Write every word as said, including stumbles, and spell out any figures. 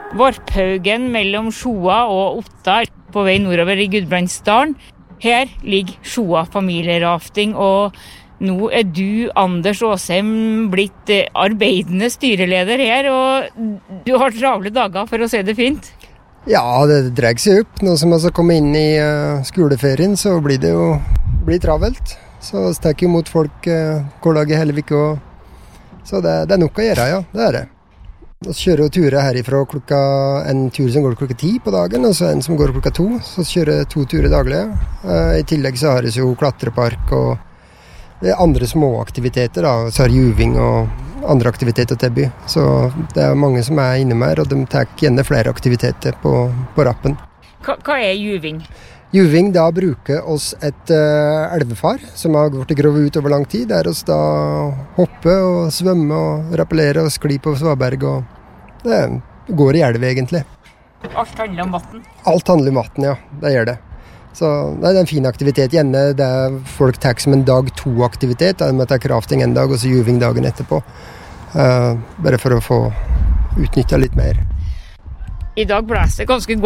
Varphaugen mellom Sjoa og Otta på vei nordover i Gudbrandsdalen. Her ligger Sjoa familierafting, og nå er du, Anders Åsheim, blitt arbeidende styreleder her, og du har travle dager, for å si det fint. Ja, det dreier seg opp. Nå som jeg kommer inn i uh, skoleferien, så blir det jo blir travelt. Så jeg tar imot folk uh, hver dag i hele uka. Så det, det er nok å gjøre, ja. Det er det. Vi kjører jo turer herifra klokka, en tur som går klokka ti på dagen, og så en som går klokka to. Så kjører jeg to turer daglig. Uh, I tillegg så har jeg jo klatrepark og det er andre små aktiviteter, da. Så har juving og andre aktiviteter til by. Så det er mange som er inne med her, og de tar gjerne flere aktiviteter på, på rappen. Hva, hva er juving? Juving, da bruker oss et uh, elvefar som har gått grovt ut over lang tid, der oss da hopper og svømmer og rappellerer og sklir på svaberg, og det går i elv egentlig. Alt handler om vatten? Alt handler om vatten, ja. Det gjør det. Så det er en fin aktivitet. Gjerne det er folk tar som en dag to aktivitet, de tar crafting en dag og så juving dagen etterpå. Uh, bare for å få utnyttet litt mer. I dag blæser det ganske godt.